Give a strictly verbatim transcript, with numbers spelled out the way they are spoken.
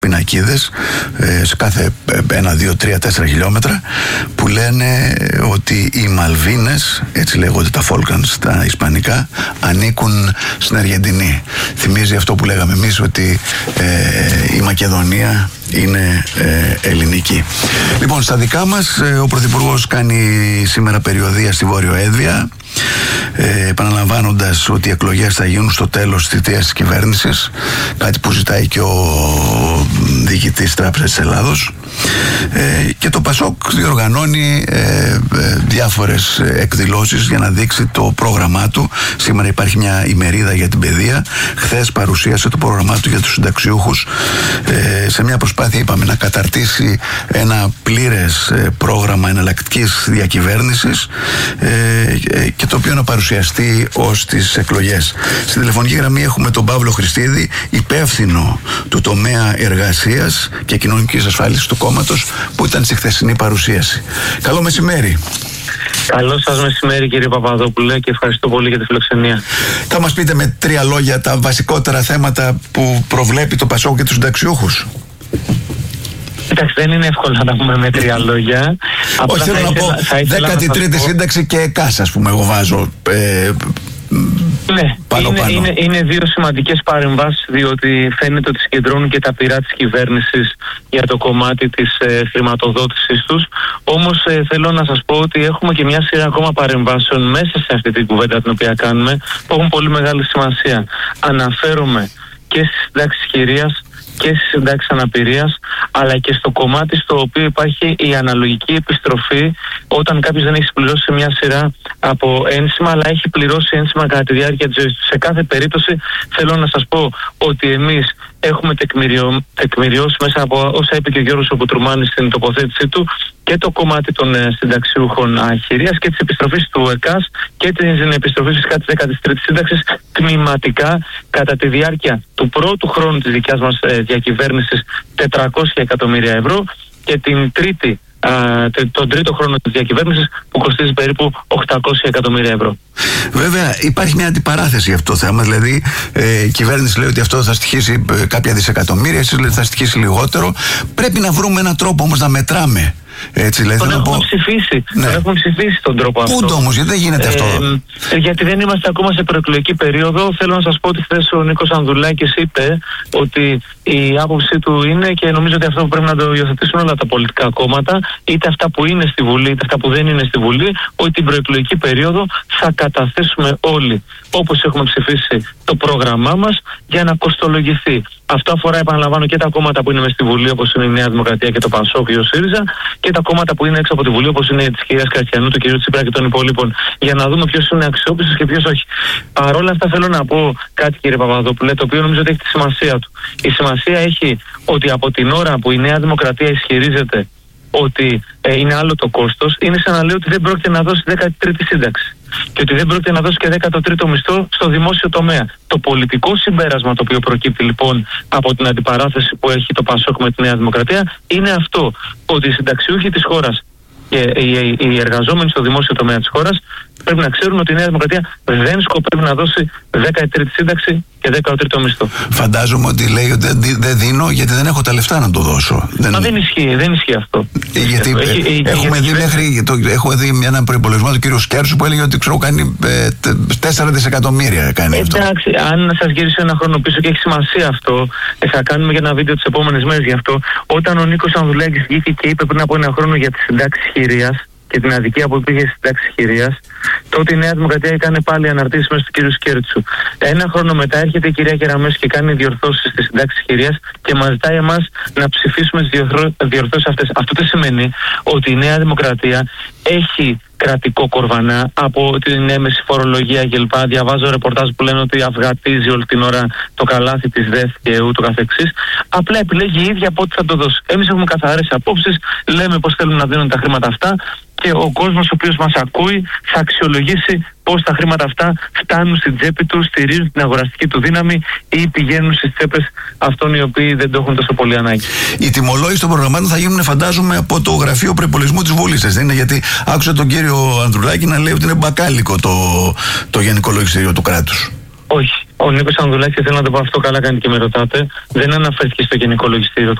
πινακίδες σε κάθε ένα, δύο, τρία, τέσσερα χιλιόμετρα που λένε ότι οι Μαλβίνες, έτσι λέγονται τα Φόλκανς στα ισπανικά, ανήκουν στην Αργεντινή. Θυμίζει αυτό που λέγαμε εμείς, ότι ε, η Μακεδονία είναι ε, ελληνική. Λοιπόν, στα δικά μας ε, ο Πρωθυπουργός κάνει σήμερα περιοδεία στη Βόρειο Έδβια, ε, επαναλαμβάνοντας ότι οι εκλογές θα γίνουν στο τέλος της θητείας της κυβέρνησης, κάτι που ζητάει και ο διοικητής Τράπεζας της Ελλάδος. Ε, και το Πασόκ διοργανώνει ε, ε, διάφορες εκδηλώσεις για να δείξει το πρόγραμμά του. Σήμερα υπάρχει μια ημερίδα για την παιδεία. Χθες παρουσίασε το πρόγραμμά του για τους συνταξιούχους, ε, σε μια προσπάθεια, είπαμε, να καταρτήσει ένα πλήρες ε, πρόγραμμα εναλλακτικής διακυβέρνησης, ε, ε, και το οποίο να παρουσιαστεί ως τις εκλογές. Στην τηλεφωνική γραμμή έχουμε τον Παύλο Χριστίδη, υπεύθυνο του τομέα εργασίας και κοινωνικής ασφάλισης του κόμματος, που ήταν στη χθεσινή παρουσίαση. Καλό μεσημέρι. Καλό σας μεσημέρι, κύριε Παπαδόπουλε, και ευχαριστώ πολύ για τη φιλοξενία. Θα μας πείτε με τρία λόγια τα βασικότερα θέματα που προβλέπει το Πασόκ και τους συνταξιούχους? Εντάξει, δεν είναι εύκολο να τα πούμε με τρία λόγια. Όχι, θέλω να πω δέκατη τρίτη σύνταξη και ΕΚΑΣ, ας πούμε, εγώ βάζω. Ε, Ναι, πάνω, είναι, πάνω. Είναι, είναι δύο σημαντικές παρεμβάσεις, διότι φαίνεται ότι συγκεντρώνουν και τα πειρά της κυβέρνησης για το κομμάτι της ε, χρηματοδότησης τους. Όμως ε, θέλω να σας πω ότι έχουμε και μια σειρά ακόμα παρεμβάσεων μέσα σε αυτή την κουβέντα την οποία κάνουμε, που έχουν πολύ μεγάλη σημασία. Αναφέρομαι και στις συντάξεις χειρίας και στις συντάξεις αναπηρίας, αλλά και στο κομμάτι στο οποίο υπάρχει η αναλογική επιστροφή όταν κάποιος δεν έχει πληρώσει μια σειρά από ένσημα, αλλά έχει πληρώσει ένσημα κατά τη διάρκεια της ζωής του. Σε κάθε περίπτωση θέλω να σας πω ότι εμείς έχουμε τεκμηριω... τεκμηριώσει μέσα από όσα είπε και ο Γιώργος Κουτρουμάνης στην τοποθέτησή του, και το κομμάτι των ε, συνταξιούχων αχειρίας και της επιστροφής του ΕΚΑΣ και την επιστροφή φυσικά της δέκατης τρίτης σύνταξης τμηματικά κατά τη διάρκεια του πρώτου χρόνου της δικιάς μας ε, διακυβέρνησης, τετρακόσια εκατομμύρια ευρώ, και την τρίτη, α, τον τρίτο χρόνο της διακυβέρνησης, που κοστίζει περίπου οκτακόσια εκατομμύρια ευρώ. Βέβαια υπάρχει μια αντιπαράθεση για αυτό το θέμα. Δηλαδή ε, η κυβέρνηση λέει ότι αυτό θα στοιχήσει ε, κάποια δισεκατομμύρια, εσείς λέτε θα στοιχήσει λιγότερο. Πρέπει να βρούμε έναν τρόπο όμως να μετράμε. Έτσι, λέει, τον έχουμε πω... ψηφίσει. Ναι. Τον έχουμε ψηφίσει τον τρόπο αυτό. Πού όμως, γιατί δεν γίνεται αυτό? Ε, γιατί δεν είμαστε ακόμα σε προεκλογική περίοδο. Θέλω να σας πω ότι χθες ο Νίκος Ανδρουλάκης είπε ότι η άποψή του είναι, και νομίζω ότι αυτό που πρέπει να το υιοθετήσουν όλα τα πολιτικά κόμματα, είτε αυτά που είναι στη Βουλή είτε αυτά που δεν είναι στη Βουλή, ότι την προεκλογική περίοδο θα καταθέσουμε όλοι, όπως έχουμε ψηφίσει, το πρόγραμμά μας για να κοστολογηθεί. Αυτό αφορά, επαναλαμβάνω, και τα κόμματα που είναι μες στη Βουλή, όπως είναι η Νέα Δημοκρατία και το Πασόκ και ο ΣΥΡΙΖΑ, και τα κόμματα που είναι έξω από τη Βουλή, όπως είναι της κυρίας Κασιανού, του κυρίου Τσίπρα και των υπόλοιπων, για να δούμε ποιος είναι αξιόπιστος και ποιος όχι. Παρ' όλα αυτά, θέλω να πω κάτι, κύριε Παπαδόπουλε, το οποίο νομίζω ότι έχει τη σημασία του. Η σημασία έχει ότι από την ώρα που η Νέα Δημοκρατία ισχυρίζεται ότι ε, είναι άλλο το κόστος, είναι σαν να λέει ότι δεν πρόκειται να δώσει δέκατη τρίτη σύνταξη και ότι δεν πρόκειται να δώσει και δέκατο τρίτο μισθό στο δημόσιο τομέα. Το πολιτικό συμπέρασμα το οποίο προκύπτει λοιπόν από την αντιπαράθεση που έχει το Πασόκ με τη Νέα Δημοκρατία είναι αυτό, ότι οι συνταξιούχοι της χώρας και οι, οι εργαζόμενοι στο δημόσιο τομέα της χώρας πρέπει να ξέρουν ότι η Νέα Δημοκρατία δεν σκοπεύει να δώσει δέκατη τρίτη σύνταξη και δέκατο τρίτο μισθό. Φαντάζομαι ότι λέει ότι δεν, δεν δίνω γιατί δεν έχω τα λεφτά να το δώσω. Δεν... Μα δεν ισχύει, δεν ισχύει αυτό. Γιατί ε, έχει, έχουμε, έχει, δει μέχρι, το, έχουμε δει έναν προϋπολογισμό του κ. Σκέρσου που έλεγε ότι ξέρω κάνει ε, τέσσερα δισεκατομμύρια κάνει αυτό. Εντάξει, αν σας γυρίσω ένα χρόνο πίσω, και έχει σημασία αυτό, ε, θα κάνουμε και ένα βίντεο τις επόμενες μέρες γι' αυτό. Όταν ο Νίκος Ανδρουλάκης βγήκε και είπε πριν από ένα χρόνο για τις συντάξεις χειρίας και την αδικία που υπήρχε στη συντάξη χειρίας, τότε η Νέα Δημοκρατία έκανε πάλι αναρτήσεις μέσα του κ. Σκέρτσου. Ένα χρόνο μετά έρχεται η κυρία Κεραμέως και κάνει διορθώσεις στη συντάξη χειρίας και μας ζητάει εμάς να ψηφίσουμε τις διορθώσεις αυτές. Αυτό τι σημαίνει? Ότι η Νέα Δημοκρατία έχει κρατικό κορβανά από την έμεση φορολογία κλπ. Διαβάζω ρεπορτάζ που λένε ότι αυγατίζει όλη την ώρα το καλάθι της ΔΕΘ και ούτω καθεξής. Απλά επιλέγει η ίδια πότε θα το δώσει. Εμείς έχουμε καθαρές απόψεις, λέμε πώς θέλουμε να δίνουν τα χρήματα αυτά, και ο κόσμος ο οποίος μας ακούει θα αξιολογήσει πώς τα χρήματα αυτά φτάνουν στην τσέπη του, στηρίζουν την αγοραστική του δύναμη ή πηγαίνουν στις τσέπες αυτών οι οποίοι δεν το έχουν τόσο πολύ ανάγκη. Οι τιμολόγοι των προγραμμάτων θα γίνουν, φαντάζομαι, από το Γραφείο Προϋπολογισμού της Βουλής, δεν είναι? Γιατί άκουσα τον κύριο Ανδρουλάκη να λέει ότι είναι μπακάλικο το, το Γενικό Λογιστήριο του κράτους. Όχι, Ο Νίκος Ανδρουλάκης, θέλω να το πω αυτό, καλά κάνει και με ρωτάτε, δεν αναφέρθηκε στο Γενικό Λογιστήριο του